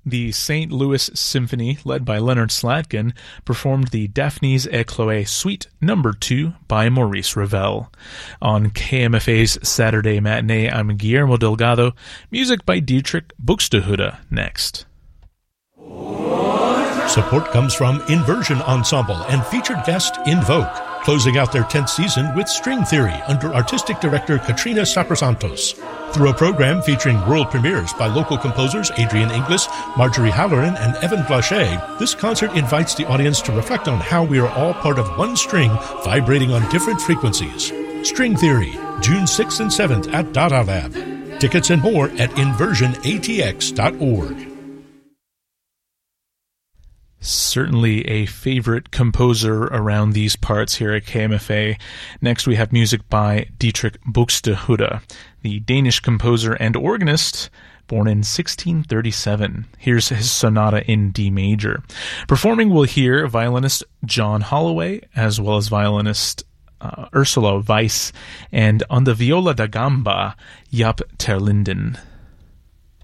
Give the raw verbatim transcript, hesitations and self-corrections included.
The Saint Louis Symphony, led by Leonard Slatkin, performed the Daphnis et Chloé Suite Number two by Maurice Ravel. On K M F A's Saturday Matinee, I'm Guillermo Delgado. Music by Dietrich Buxtehude next. Support comes from Inversion Ensemble and featured guest Invoke, closing out their tenth season with String Theory under artistic director Katrina Saprasantos. Through a program featuring world premieres by local composers Adrian Inglis, Marjorie Halloran, and Evan Blanchet, this concert invites the audience to reflect on how we are all part of one string vibrating on different frequencies. String Theory, June sixth and seventh at Dada Lab. Tickets and more at inversion a t x dot org. Certainly a favorite composer around these parts here at K M F A. Next we have music by Dietrich Buxtehude, the Danish composer and organist, born in sixteen thirty-seven. Here's his sonata in D major. Performing we'll hear violinist John Holloway, as well as violinist uh, Ursula Weiss, and on the viola da gamba, Jaap ter Linden.